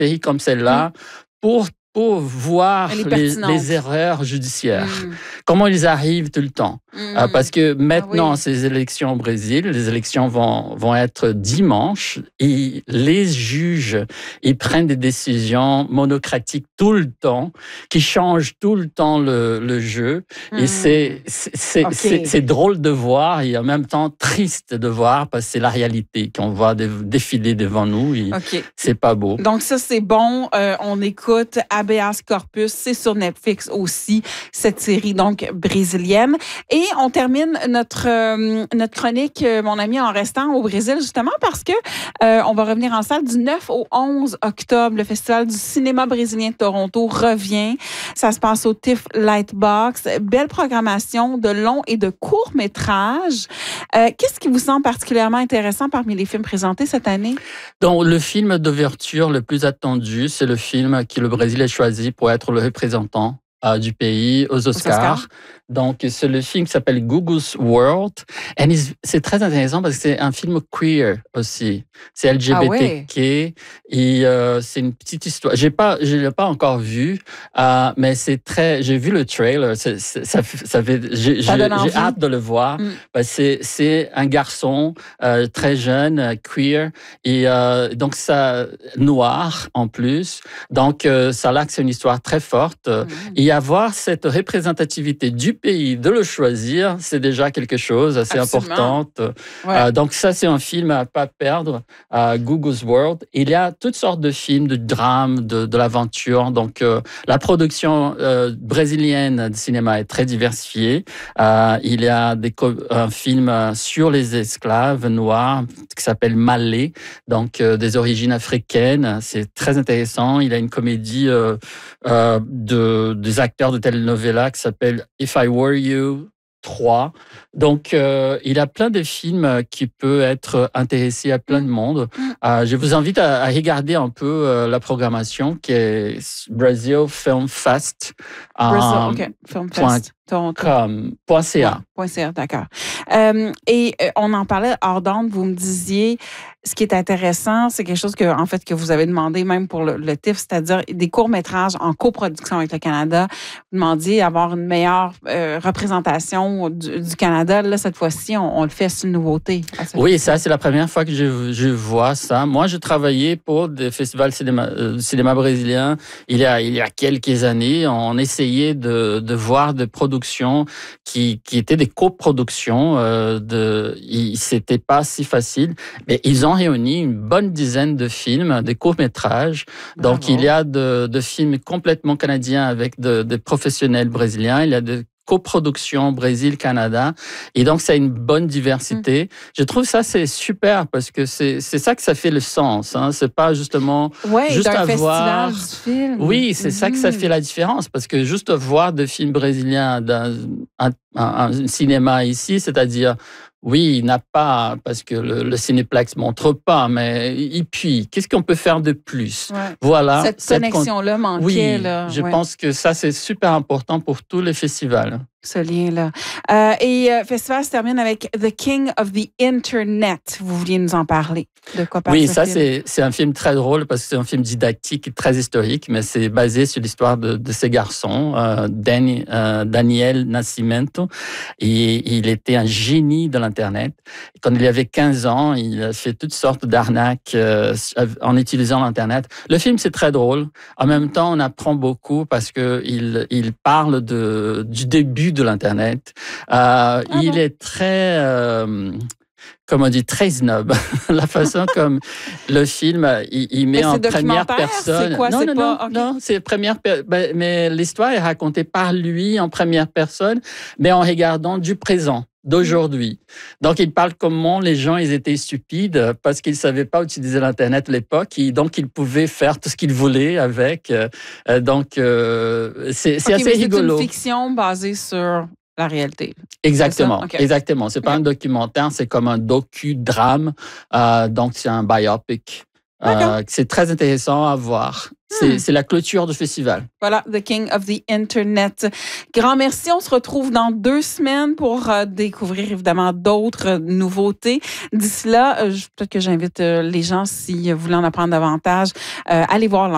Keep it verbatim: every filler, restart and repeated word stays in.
série comme celle-là mmh. pour pour voir les, les erreurs judiciaires. Mmh. Comment ils arrivent tout le temps. Mmh. Euh, parce que maintenant, ah oui. ces élections au Brésil, les élections vont, vont être dimanche et les juges, ils prennent des décisions monocratiques tout le temps, qui changent tout le temps le, le jeu. Mmh. Et c'est, c'est, okay. c'est, c'est drôle de voir et en même temps triste de voir parce que c'est la réalité qu'on voit défiler devant nous et okay. c'est pas beau. Donc ça, c'est bon. Euh, on écoute Habeas Corpus, c'est sur Netflix aussi, cette série donc brésilienne. Et on termine notre, euh, notre chronique, euh, mon ami, en restant au Brésil, justement parce que euh, on va revenir en salle du neuf au onze octobre. Le Festival du cinéma brésilien de Toronto revient. Ça se passe au TIFF Lightbox. Belle programmation de longs et de courts métrages. Euh, qu'est-ce qui vous semble particulièrement intéressant parmi les films présentés cette année? Donc, le film d'ouverture le plus attendu, c'est le film que le Brésil a choisi pour être le représentant euh, du pays aux Oscars. Oscar. Donc, c'est le film qui s'appelle Gugu's World. Et c'est très intéressant parce que c'est un film queer aussi. C'est L G B T Q. Ah ouais. Et euh, c'est une petite histoire. J'ai pas, je l'ai pas encore vu, euh, mais c'est très. J'ai vu le trailer. C'est, c'est, ça, ça fait. J'ai, j'ai, j'ai hâte de le voir. Mm. Parce que c'est, c'est un garçon euh, très jeune, queer, et euh, donc ça noir en plus. Donc euh, ça là que c'est une histoire très forte. Mm. Et avoir cette représentativité du pays, de le choisir, c'est déjà quelque chose assez important. Ouais. Euh, donc ça, c'est un film à pas perdre, euh, Gugu's World. Il y a toutes sortes de films, de drames, de, de l'aventure. Donc euh, la production euh, brésilienne de cinéma est très diversifiée. Euh, il y a des, un film sur les esclaves noirs qui s'appelle Malé, donc euh, des origines africaines. C'est très intéressant. Il y a une comédie euh, euh, de, des acteurs de telenovela qui s'appelle If I Were You trois. Donc, euh, il y a plein de films qui peuvent être intéressés à plein de monde. Euh, je vous invite à, à regarder un peu euh, la programmation qui est Brazil Film Fest. Brazil, um, OK. Film Fest. Com, point .ca. Ouais, .ca, d'accord. Euh, et euh, on en parlait hors d'onde, vous me disiez, ce qui est intéressant, c'est quelque chose que, en fait, que vous avez demandé même pour le, le TIFF, c'est-à-dire des courts-métrages en coproduction avec le Canada. Vous demandiez d'avoir une meilleure euh, représentation du, du Canada. Là, cette fois-ci, on, on le fait, c'est une nouveauté. Oui, ça, c'est la première fois que je, je vois ça. Moi, je travaillais pour des festivals cinéma, euh, cinéma brésilien il y a, il y a quelques années. On essayait de, de voir des productions qui, qui étaient des coproductions. Euh, de, c'était pas si facile, mais ils ont réuni une bonne dizaine de films, des courts-métrages. Donc, Bravo. Il y a de, de films complètement canadiens avec de, de professionnels brésiliens. Il y a de coproduction Brésil-Canada. Et donc, c'est une bonne diversité. Mmh. Je trouve ça, c'est super parce que c'est, c'est ça que ça fait le sens. Hein. C'est pas justement ouais, juste d'un avoir... festival du film. Oui, c'est mmh. ça que ça fait la différence parce que juste voir des films brésiliens dans un, un, un cinéma ici, c'est-à-dire oui, il n'a pas, parce que le, le Cinéplex ne montre pas, mais et puis, qu'est-ce qu'on peut faire de plus? Ouais. Voilà. Cette, cette connexion-là con... manquait. Oui, là. je ouais. pense que ça, c'est super important pour tous les festivals. Ce lien-là. Euh, et euh, festival se termine avec The King of the Internet. Vous vouliez nous en parler. De quoi parle Oui, ce ça, film? c'est, c'est un film très drôle parce que c'est un film didactique et très historique, mais c'est basé sur l'histoire de, de ces garçons, euh, Danny, euh, Daniel Nascimento. Et il était un génie de l'Internet. Quand il avait quinze ans, il a fait toutes sortes d'arnaques euh, en utilisant l'Internet. Le film, c'est très drôle. En même temps, on apprend beaucoup parce qu'il il parle de, du début de l'Internet. Euh, ah il bon. est très... Euh, comme on dit, très snob. La façon comme le film, il, il met en première personne. C'est quoi, non, c'est non, pas... non, okay. non, c'est première per... mais l'histoire est racontée par lui en première personne, mais en regardant du présent, d'aujourd'hui. Donc, il parle comment les gens, ils étaient stupides parce qu'ils ne savaient pas utiliser l'Internet à l'époque, et donc ils pouvaient faire tout ce qu'ils voulaient avec. Donc, euh, c'est, c'est okay, assez mais rigolo. C'est une fiction basée sur la réalité. Exactement, c'est okay. exactement. C'est pas okay. un documentaire, c'est comme un docu-drame. Euh, donc, c'est un biopic. Euh, c'est très intéressant à voir. C'est, hmm. c'est la clôture du festival. Voilà, The King of the Internet. Grand merci. On se retrouve dans deux semaines pour euh, découvrir évidemment d'autres euh, nouveautés. D'ici là, euh, peut-être que j'invite euh, les gens, si vous voulez en apprendre davantage, euh, allez voir